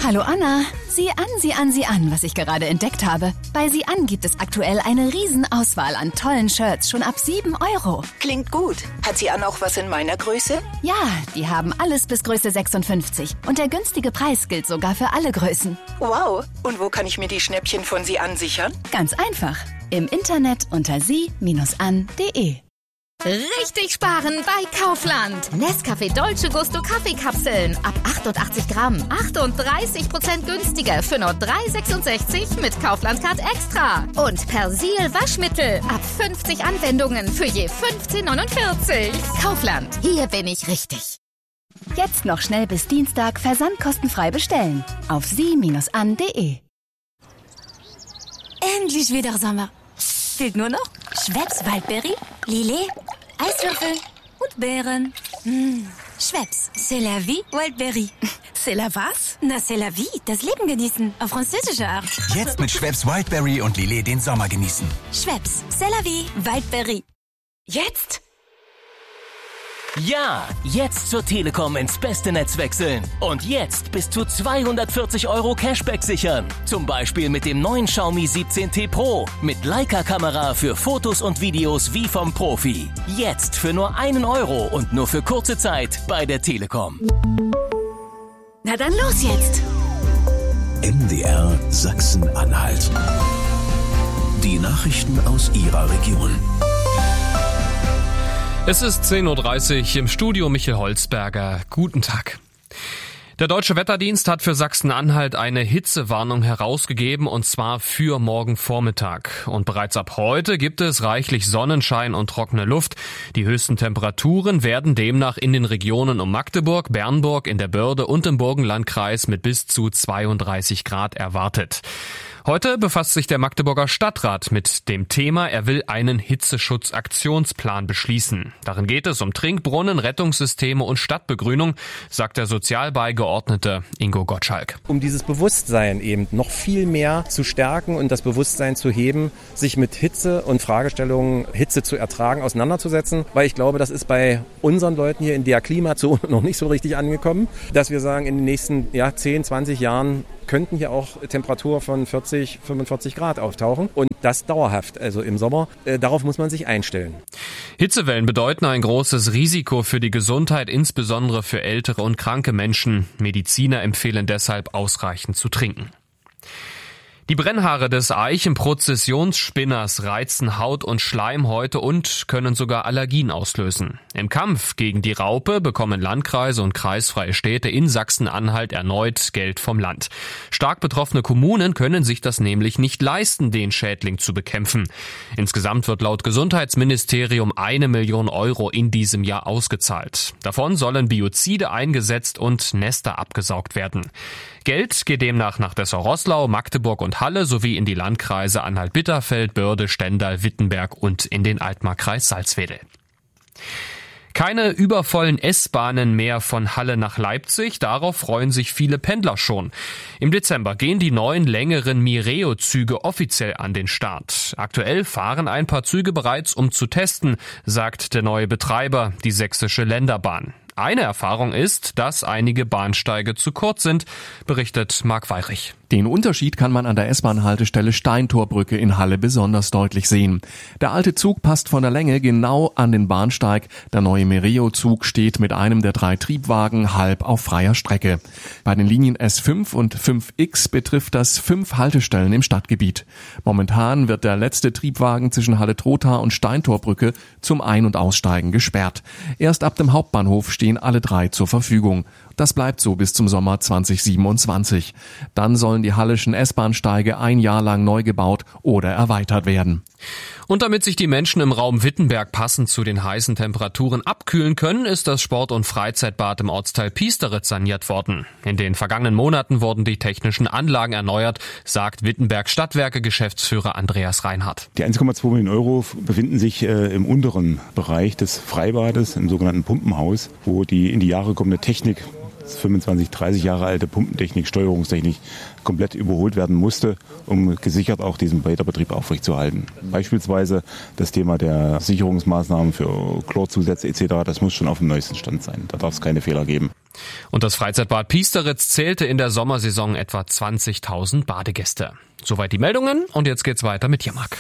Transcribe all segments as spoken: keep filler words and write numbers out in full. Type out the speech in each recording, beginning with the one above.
Hallo Anna. Sieh an, sieh an, sieh an, was ich gerade entdeckt habe. Bei Sieh an gibt es aktuell eine Riesenauswahl an tollen Shirts, schon ab sieben Euro. Klingt gut. Hat Sieh an auch was in meiner Größe? Ja, die haben alles bis Größe sechsundfünfzig. Und der günstige Preis gilt sogar für alle Größen. Wow. Und wo kann ich mir die Schnäppchen von Sieh an sichern? Ganz einfach. Im Internet unter sie Bindestrich an punkt de. Richtig sparen bei Kaufland. Nescafé Dolce Gusto Kaffeekapseln ab achtundachtzig Gramm. achtunddreißig Prozent günstiger für nur drei Euro sechsundsechzig mit Kaufland Card Extra. Und Persil Waschmittel ab fünfzig Anwendungen für je fünfzehn Euro neunundvierzig. Kaufland, hier bin ich richtig. Jetzt noch schnell bis Dienstag versandkostenfrei bestellen. Auf sie Bindestrich an punkt de. Endlich wieder Sommer. Fehlt nur noch Schweppes Waldberry, Lillet, Eiswürfel und Beeren. Mmh. Schweppes, c'est la vie, Waldberry. C'est la was? Na, c'est la vie, das Leben genießen, auf französische Art. Jetzt mit Schweppes Wildberry und Lillet den Sommer genießen. Schweppes, c'est la vie, Waldberry. Jetzt? Ja, jetzt zur Telekom ins beste Netz wechseln. Und jetzt bis zu zweihundertvierzig Euro Cashback sichern. Zum Beispiel mit dem neuen Xiaomi siebzehn T Pro. Mit Leica-Kamera für Fotos und Videos wie vom Profi. Jetzt für nur einen Euro und nur für kurze Zeit bei der Telekom. Na dann los jetzt! M D R Sachsen-Anhalt. Die Nachrichten aus Ihrer Region. Es ist zehn Uhr dreißig, im Studio Michael Holzberger. Guten Tag. Der Deutsche Wetterdienst hat für Sachsen-Anhalt eine Hitzewarnung herausgegeben, und zwar für morgen Vormittag. Und bereits ab heute gibt es reichlich Sonnenschein und trockene Luft. Die höchsten Temperaturen werden demnach in den Regionen um Magdeburg, Bernburg, in der Börde und im Burgenlandkreis mit bis zu zweiunddreißig Grad erwartet. Heute befasst sich der Magdeburger Stadtrat mit dem Thema, er will einen Hitzeschutzaktionsplan beschließen. Darin geht es um Trinkbrunnen, Rettungssysteme und Stadtbegrünung, sagt der Sozialbeigeordnete Ingo Gottschalk. Um dieses Bewusstsein eben noch viel mehr zu stärken und das Bewusstsein zu heben, sich mit Hitze und Fragestellungen, Hitze zu ertragen, auseinanderzusetzen. Weil ich glaube, das ist bei unseren Leuten hier in der Klimazone noch nicht so richtig angekommen, dass wir sagen, in den nächsten ja, zehn, zwanzig Jahren könnten hier auch Temperaturen von vierzig, fünfundvierzig Grad auftauchen und das dauerhaft, also im Sommer. Äh, darauf muss man sich einstellen. Hitzewellen bedeuten ein großes Risiko für die Gesundheit, insbesondere für ältere und kranke Menschen. Mediziner empfehlen deshalb, ausreichend zu trinken. Die Brennhaare des Eichenprozessionsspinners reizen Haut und Schleimhäute und können sogar Allergien auslösen. Im Kampf gegen die Raupe bekommen Landkreise und kreisfreie Städte in Sachsen-Anhalt erneut Geld vom Land. Stark betroffene Kommunen können sich das nämlich nicht leisten, den Schädling zu bekämpfen. Insgesamt wird laut Gesundheitsministerium eine Million Euro in diesem Jahr ausgezahlt. Davon sollen Biozide eingesetzt und Nester abgesaugt werden. Geld geht demnach nach Dessau-Roßlau, Magdeburg und Halle sowie in die Landkreise Anhalt-Bitterfeld, Börde, Stendal, Wittenberg und in den Altmarkkreis Salzwedel. Keine übervollen S-Bahnen mehr von Halle nach Leipzig, darauf freuen sich viele Pendler schon. Im Dezember gehen die neuen längeren Mireo-Züge offiziell an den Start. Aktuell fahren ein paar Züge bereits, um zu testen, sagt der neue Betreiber, die Sächsische Länderbahn. Eine Erfahrung ist, dass einige Bahnsteige zu kurz sind, berichtet Marc Weirich. Den Unterschied kann man an der S-Bahn-Haltestelle Steintorbrücke in Halle besonders deutlich sehen. Der alte Zug passt von der Länge genau an den Bahnsteig. Der neue Mireo-Zug steht mit einem der drei Triebwagen halb auf freier Strecke. Bei den Linien S fünf und fünf X betrifft das fünf Haltestellen im Stadtgebiet. Momentan wird der letzte Triebwagen zwischen Halle-Trotha und Steintorbrücke zum Ein- und Aussteigen gesperrt. Erst ab dem Hauptbahnhof stehen alle drei zur Verfügung. Das bleibt so bis zum Sommer zwanzig siebenundzwanzig. Dann sollen die hallischen S-Bahnsteige ein Jahr lang neu gebaut oder erweitert werden. Und damit sich die Menschen im Raum Wittenberg passend zu den heißen Temperaturen abkühlen können, ist das Sport- und Freizeitbad im Ortsteil Piesteritz saniert worden. In den vergangenen Monaten wurden die technischen Anlagen erneuert, sagt Wittenberg Stadtwerke Geschäftsführer Andreas Reinhardt. Die eins Komma zwei Millionen Euro befinden sich äh, im unteren Bereich des Freibades, im sogenannten Pumpenhaus, wo die in die Jahre kommende Technik, fünfundzwanzig, dreißig Jahre alte Pumpentechnik, Steuerungstechnik komplett überholt werden musste, um gesichert auch diesen Weiterbetrieb aufrechtzuerhalten. Beispielsweise das Thema der Sicherungsmaßnahmen für Chlorzusätze et cetera, das muss schon auf dem neuesten Stand sein. Da darf es keine Fehler geben. Und das Freizeitbad Piesteritz zählte in der Sommersaison etwa zwanzigtausend Badegäste. Soweit die Meldungen und jetzt geht's weiter mit Jamak.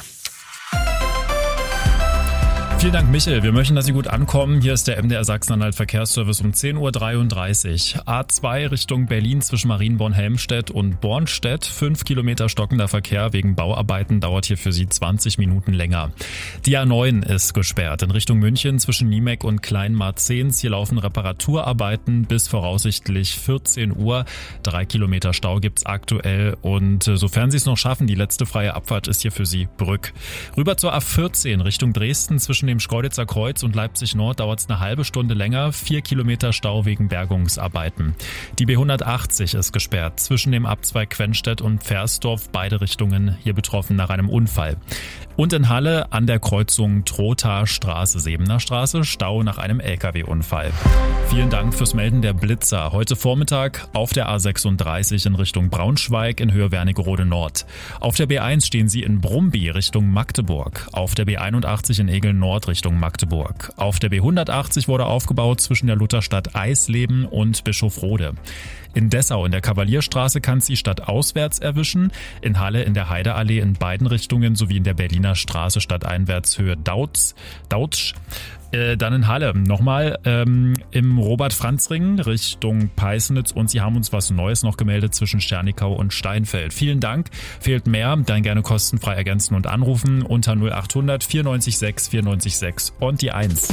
Vielen Dank, Michael. Wir möchten, dass Sie gut ankommen. Hier ist der M D R Sachsen-Anhalt Verkehrsservice um zehn Uhr dreiunddreißig. A zwei Richtung Berlin zwischen Marienborn-Helmstedt und Bornstedt. Fünf Kilometer stockender Verkehr wegen Bauarbeiten dauert hier für Sie zwanzig Minuten länger. Die A neun ist gesperrt in Richtung München zwischen Niemek und Kleinmarzens. Hier laufen Reparaturarbeiten bis voraussichtlich vierzehn Uhr. Drei Kilometer Stau gibt's aktuell und sofern Sie es noch schaffen, die letzte freie Abfahrt ist hier für Sie Brück. Rüber zur A vierzehn Richtung Dresden zwischen dem Schkeuditzer Kreuz und Leipzig Nord dauert es eine halbe Stunde länger. Vier Kilometer Stau wegen Bergungsarbeiten. Die B hundertachtzig ist gesperrt zwischen dem Abzweig Quenstedt und Pfersdorf. Beide Richtungen hier betroffen nach einem Unfall. Und in Halle an der Kreuzung Trothaer Straße, Sebener Straße, Stau nach einem L K W-Unfall. Vielen Dank fürs Melden der Blitzer. Heute Vormittag auf der A sechsunddreißig in Richtung Braunschweig in Höhe Wernigerode Nord. Auf der B eins stehen Sie in Brumby Richtung Magdeburg. Auf der B einundachtzig in Egeln Nord Richtung Magdeburg. Auf der B hundertachtzig wurde aufgebaut zwischen der Lutherstadt Eisleben und Bischofrode. In Dessau in der Kavalierstraße kann es Sie stadtauswärts erwischen. In Halle in der Heideallee in beiden Richtungen sowie in der Berliner Straße stadteinwärts Höhe Dautz. Dautsch. Äh, dann in Halle nochmal ähm, im Robert-Franz-Ring Richtung Peißnitz und Sie haben uns was Neues noch gemeldet zwischen Schernikau und Steinfeld. Vielen Dank. Fehlt mehr, dann gerne kostenfrei ergänzen und anrufen unter null achthundert vierundneunzig sechs vierundneunzig sechs und die eins.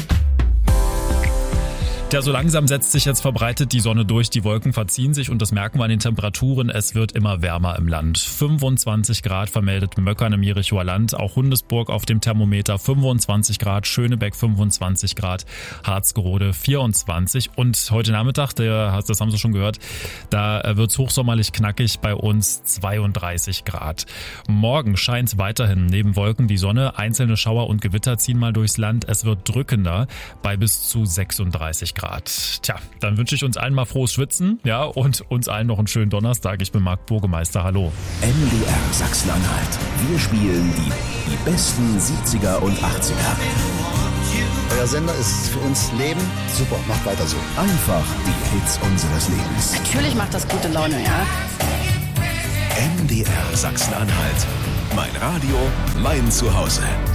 Ja, so langsam setzt sich jetzt verbreitet die Sonne durch, die Wolken verziehen sich und das merken wir an den Temperaturen. Es wird immer wärmer im Land. fünfundzwanzig Grad vermeldet Möckern im Jerichower Land, auch Hundesburg auf dem Thermometer fünfundzwanzig Grad, Schönebeck fünfundzwanzig Grad, Harzgerode vierundzwanzig und heute Nachmittag, der, das haben Sie schon gehört, da wird's hochsommerlich knackig, bei uns zweiunddreißig Grad. Morgen scheint weiterhin neben Wolken die Sonne, einzelne Schauer und Gewitter ziehen mal durchs Land. Es wird drückender bei bis zu sechsunddreißig Grad. Tja, dann wünsche ich uns allen mal frohes Schwitzen, ja, und uns allen noch einen schönen Donnerstag. Ich bin Marc Burgemeister, hallo. M D R Sachsen-Anhalt. Wir spielen die, die besten siebziger und achtziger. Euer Sender ist für uns Leben. Super, macht weiter so. Einfach die Hits unseres Lebens. Natürlich macht das gute Laune, ja. M D R Sachsen-Anhalt. Mein Radio, mein Zuhause.